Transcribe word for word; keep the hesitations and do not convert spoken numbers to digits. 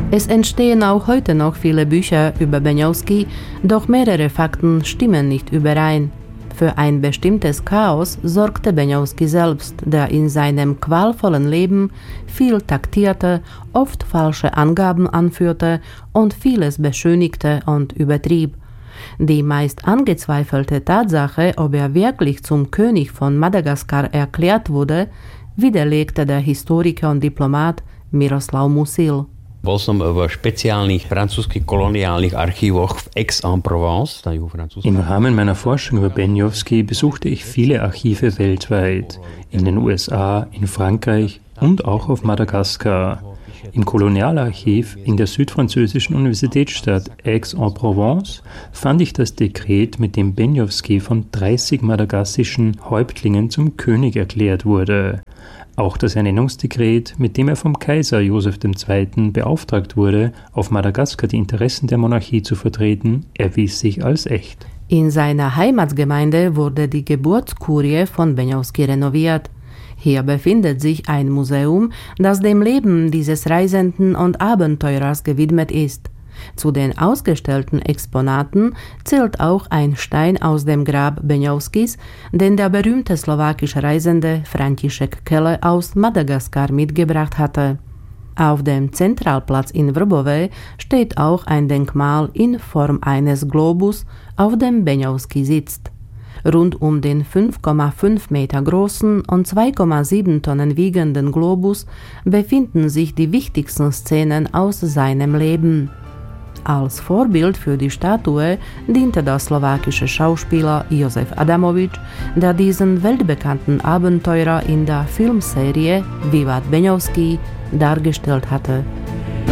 Es entstehen auch heute noch viele Bücher über Beňovský, doch mehrere Fakten stimmen nicht überein. Für ein bestimmtes Chaos sorgte Beňovský selbst, der in seinem qualvollen Leben viel taktierte, oft falsche Angaben anführte und vieles beschönigte und übertrieb. Die meist angezweifelte Tatsache, ob er wirklich zum König von Madagaskar erklärt wurde, widerlegte der Historiker und Diplomat Miroslav Musil. Bol som v špeciálnych francúzskych koloniálnych archívoch v Aix-en-Provence. Im Rahmen meiner Forschung über Beňovský besuchte ich viele Archive weltweit, in den U S A, in Frankreich und auch auf Madagaskar. Im Kolonialarchiv in der südfranzösischen Universitätsstadt Aix-en-Provence fand ich das Dekret, mit dem Beňovský von dreißig madagassischen Häuptlingen zum König erklärt wurde. Auch das Ernennungsdekret, mit dem er vom Kaiser Josef der Zweite beauftragt wurde, auf Madagaskar die Interessen der Monarchie zu vertreten, erwies sich als echt. In seiner Heimatgemeinde wurde die Geburtskurie von Beňovský renoviert. Hier befindet sich ein Museum, das dem Leben dieses Reisenden und Abenteurers gewidmet ist. Zu den ausgestellten Exponaten zählt auch ein Stein aus dem Grab Beňovskys, den der berühmte slowakische Reisende František Kele aus Madagaskar mitgebracht hatte. Auf dem Zentralplatz in Vrbové steht auch ein Denkmal in Form eines Globus, auf dem Beňovský sitzt. Rund um den fünf Komma fünf Meter großen und zwei Komma sieben Tonnen wiegenden Globus befinden sich die wichtigsten Szenen aus seinem Leben. Als Vorbild für die Statue diente der slowakische Schauspieler Josef Adamovič, der diesen weltbekannten Abenteurer in der Filmserie Vivat Beňovský dargestellt hatte.